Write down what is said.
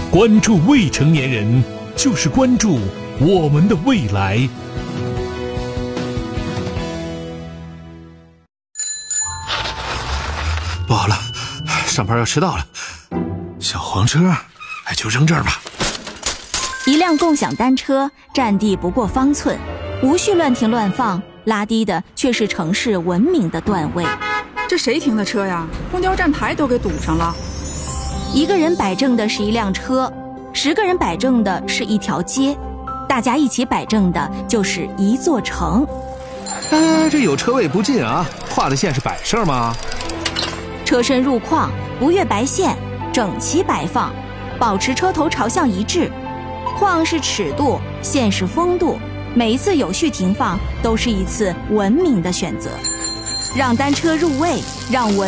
关注未成年人，就是关注我们的未来。 不好了，上班要迟到了。小黄车，就扔这儿吧。 一辆共享单车占地不过方寸，无序乱停乱放，拉低的却是城市文明的段位。 这谁停的车呀？公交站牌都给堵上了。 一个人摆正的是一辆车，10个人摆正的是一条街，大家一起摆正的就是一座城。 这有车位不进啊，画的线是摆设吗？ 车身入框，不越白线，整齐摆放，保持车头朝向一致。框是尺度，线是风度，每一次有序停放都是一次文明的选择。让单车入位，让文